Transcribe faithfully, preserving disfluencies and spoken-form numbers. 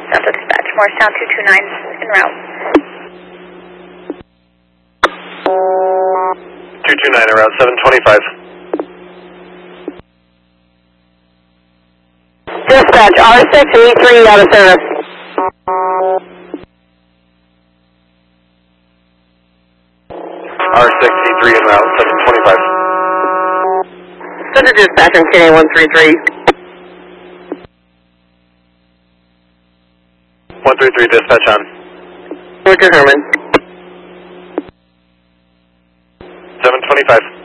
Delta Dispatch, Morristown two two nine en route. two two nine en route, seven twenty-five. Dispatch, R six and E three out of service. R six, E three en route, seven twenty-five. Center Dispatch on K A one three three. one three three, dispatch on. Roger, Herman. seven twenty-five.